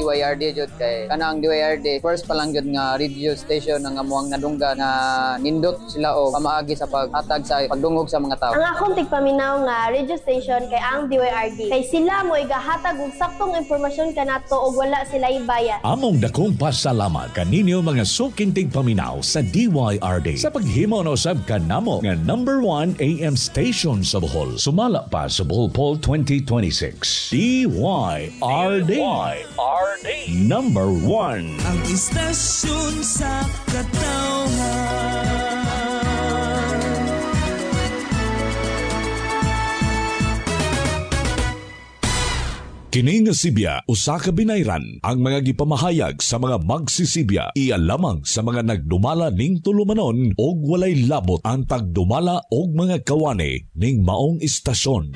DYRD jud kay kana ang DYRD first pa lang jud nga radio station nga amuang nadungga nga nindot sila og pamaagi sa paghatag sa pagdungog sa mga tao. Ang akong tigpaminaw nga radio station kay ang DYRD kay sila mo igahatag og saktong impormasyon kanato og wala sila ibayad. Among dakong pasalamat kaninyo mga suking tigpaminaw sa DYRD sa paghimo na usab kanamo nga number 1 AM station sa Bohol. Sumala pa sa Bohol Poll 2026. DYRD. Number 1. Ang istasyon sa katawhan. Kini nga Sibya, usa ka binayran ang mga gipamahayag sa mga magsisibya. Iya lamang sa mga nagdumala ning tulumanon og walay labot ang pagdumala og mga kawani ning maong istasyon.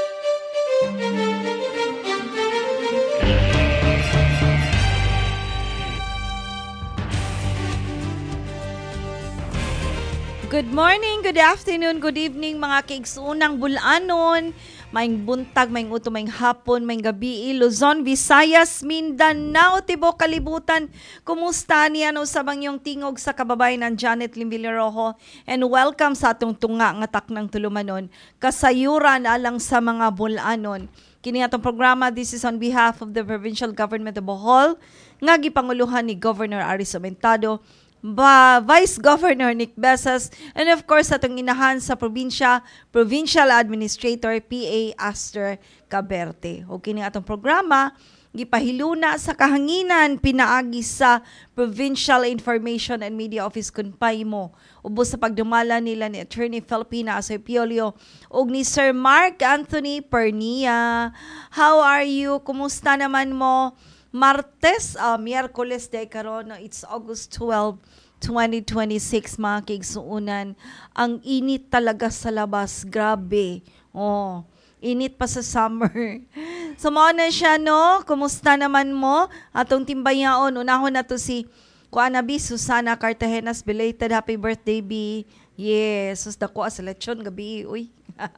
Good morning, good afternoon, good evening mga kaigsuunang bulanon. Maing buntag, maing uto, maing hapon, maing gabi, Luzon, Visayas, Mindanao, Tibok, Kalibutan. Kumusta niya no sa bangyong tingog sa kababayan ng Janet Lim Villarojo? And welcome sa atong tunga nga taknang tulumanon. Kasayuran alang sa mga bulanon. Kini atong programa, this is on behalf of the Provincial Government of Bohol, nga gipanguluhan ni Governor Aris Aumentado, Vice Governor Nick Besas, and of course atong inahan sa probinsya, Provincial Administrator PA Aster Caberte. O kini atong programa gipahiluna sa kahanginan pinaagi sa Provincial Information and Media Office kun paymo ubos sa pagdumala nila ni Attorney Felpina Asoypiolio ug ni Sir Mark Anthony Pernia. How are you? Kumusta naman mo? Martes, Miyerkules day karon, it's August 12, 2026 mga kaigsuunan. Ang init talaga sa labas, grabe. Oh, init pa sa summer. So mao na siya no, kumusta naman mo? Atong timbayaon, unahon na to si Kuanabi Susana Cartagenas, belated happy birthday B. Yes, sus dako sa lechon gabi, uy.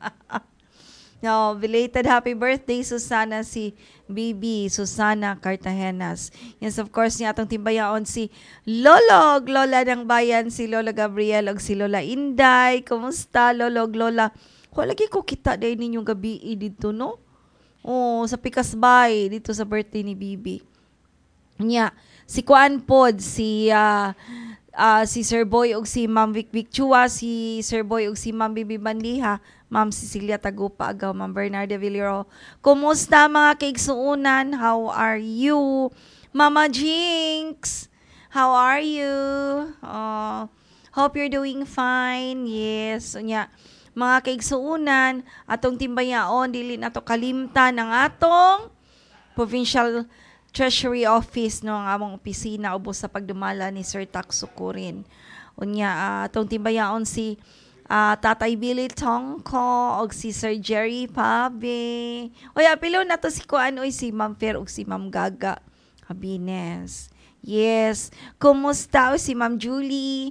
No, belated happy birthday Susana si Bibi Susana Cartagenas. Yes, of course, niya atong timbayaon si Lolog, Lola ng Bayan, si Lola Gabriel ug si Lola Inday. Kumusta Lolog, Lola? Wala lagi ko kita day ninyong gabi dito, no? Oh, sa Pikasbay dito sa birthday ni Bibi. Nya, si Kuan Pod, si Sir Boy ug si Ma'am Vic Chua, si Sir Boy ug si Ma'am Bibi Banliha, Ma'am Cecilia Tagupa Agaw, Ma'am Bernardo Villero. Kumusta mga kaigsuunan? How are you? Mama Jinx, how are you? Hope you're doing fine. Yes. So, mga kaigsuunan, atong timbayaon, dili nato kalimtan ang atong Provincial Treasury Office, no, ang among opisina ubos sa pagdumala ni Sir Tax Sukurin. Unya, atong timbayaon si Tatay Billy Tongko og si Sir Jerry Pabe. Oy, apilo na to si Kuan, oy, si Ma'am Fer og si Ma'am Gaga Habines. Yes. Kumusta? O si Ma'am Julie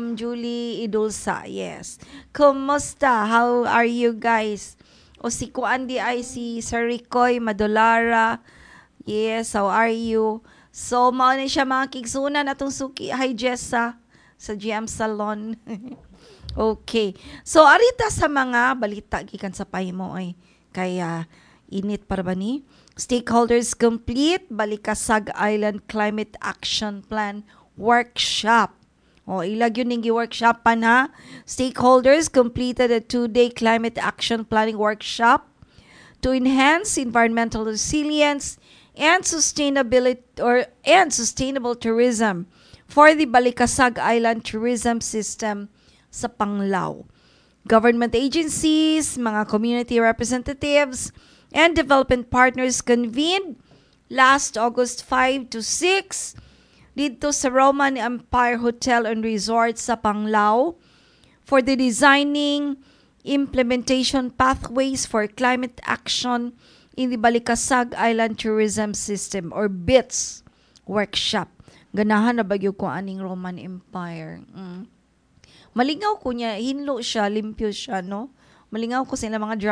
Idulsa. Yes. Kumusta? How are you guys? O si Kuan di ay si Sir Ricoy Madolara. Yes, how are you? So, mao ni siya mga kigsunan atong suki. Hi, Jessa sa GM Salon. Okay. So, arita sa mga balita gikan sa pahimo ay kaya init para ba ni? Stakeholders complete Balikasag Island Climate Action Plan Workshop. O, ilag yun yung workshop pa na. Stakeholders completed a 2-day climate action planning workshop to enhance environmental resilience and sustainable tourism for the Balikasag Island tourism system sa Panglao. Government agencies, mga community representatives, and development partners convened last August 5 to 6 dito sa Roman Empire Hotel and Resort sa Panglao for the designing implementation pathways for climate action in the Balikasag Island Tourism System or BITS workshop. Ganahan na bagyo ko aning Roman Empire. Malingaw ko niya, hinlo siya, limpyo siya, no? Malingaw ko sa mga